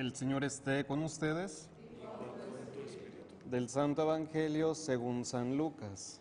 El Señor esté con ustedes. Del Santo Evangelio según San Lucas.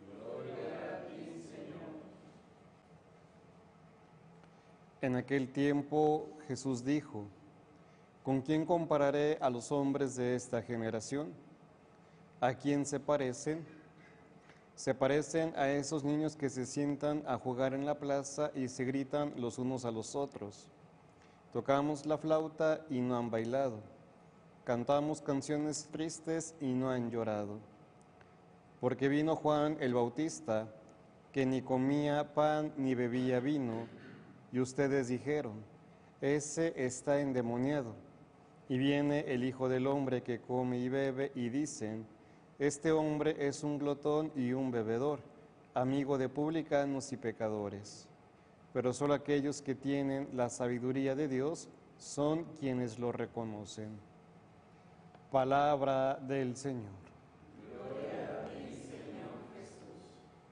En aquel tiempo Jesús dijo: ¿Con quién compararé a los hombres de esta generación? ¿A quién se parecen? Se parecen a esos niños que se sientan a jugar en la plaza y se gritan los unos a los otros. Tocamos la flauta y no han bailado. Cantamos canciones tristes y no han llorado. Porque vino Juan el Bautista, que ni comía pan ni bebía vino, y ustedes dijeron: ese está endemoniado. Y viene el Hijo del Hombre que come y bebe, y dicen: este hombre es un glotón y un bebedor, amigo de publicanos y pecadores. Pero solo aquellos que tienen la sabiduría de Dios son quienes lo reconocen. Palabra del Señor. Gloria a ti, Señor Jesús.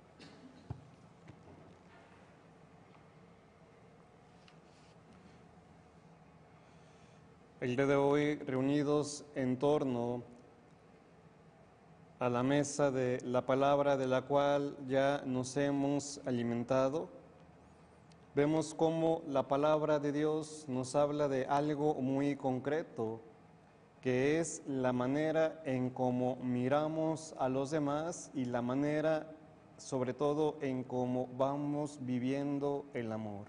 El día de hoy, reunidos en torno a la mesa de la palabra de la cual ya nos hemos alimentado, vemos cómo la palabra de Dios nos habla de algo muy concreto, que es la manera en cómo miramos a los demás y la manera, sobre todo, en cómo vamos viviendo el amor.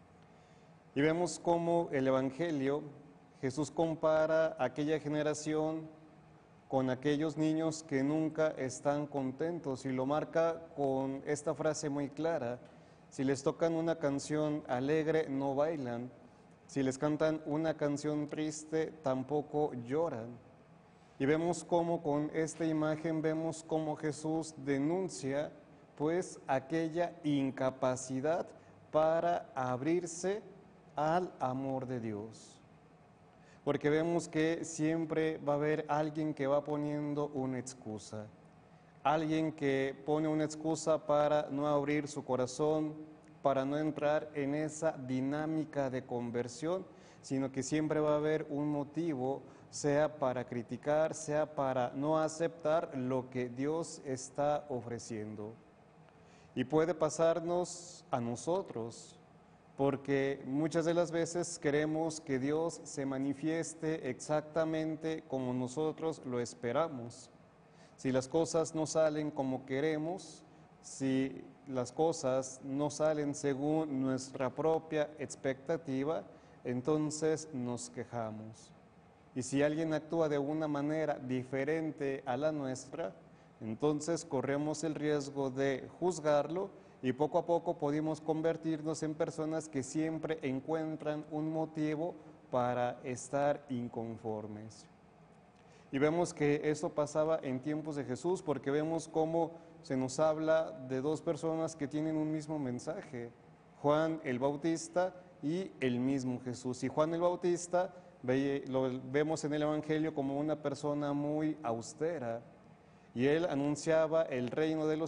Y vemos cómo el Evangelio, Jesús compara a aquella generación con aquellos niños que nunca están contentos, y lo marca con esta frase muy clara: si les tocan una canción alegre, no bailan; si les cantan una canción triste, tampoco lloran. Y vemos cómo con esta imagen vemos cómo Jesús denuncia pues aquella incapacidad para abrirse al amor de Dios. Porque vemos que siempre va a haber alguien que va poniendo una excusa, alguien que pone una excusa para no abrir su corazón, para no entrar en esa dinámica de conversión, sino que siempre va a haber un motivo, sea para criticar, sea para no aceptar lo que Dios está ofreciendo. Y puede pasarnos a nosotros, porque muchas de las veces queremos que Dios se manifieste exactamente como nosotros lo esperamos. Si las cosas no salen como queremos, si las cosas no salen según nuestra propia expectativa, entonces nos quejamos. Y si alguien actúa de una manera diferente a la nuestra, entonces corremos el riesgo de juzgarlo, y poco a poco podemos convertirnos en personas que siempre encuentran un motivo para estar inconformes. Y vemos que eso pasaba en tiempos de Jesús, porque vemos cómo se nos habla de dos personas que tienen un mismo mensaje: Juan el Bautista y el mismo Jesús. Y Juan el Bautista lo vemos en el Evangelio como una persona muy austera, y él anunciaba el reino de los